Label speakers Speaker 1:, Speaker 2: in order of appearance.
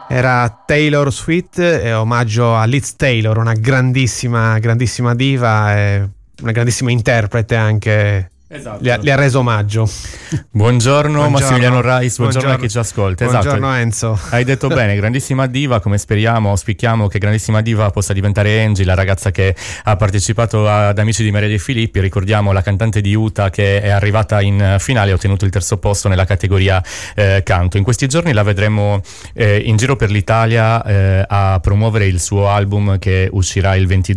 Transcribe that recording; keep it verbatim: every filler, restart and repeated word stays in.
Speaker 1: Era Taylor Swift, eh, omaggio a Liz Taylor, una grandissima, grandissima diva e una grandissima interprete anche. Esatto. Le, ha, le ha reso omaggio.
Speaker 2: Buongiorno, buongiorno Massimiliano Rais, buongiorno, buongiorno a chi ci ascolta.
Speaker 1: Buongiorno,
Speaker 2: esatto.
Speaker 1: Enzo.
Speaker 2: Hai detto bene, grandissima diva, come speriamo, auspichiamo che grandissima diva possa diventare Angie, la ragazza che ha partecipato ad Amici di Maria De Filippi. Ricordiamo la cantante di Utah che è arrivata in finale e ha ottenuto il terzo posto nella categoria eh, canto. In questi giorni la vedremo eh, in giro per l'Italia eh, a promuovere il suo album che uscirà il ventidue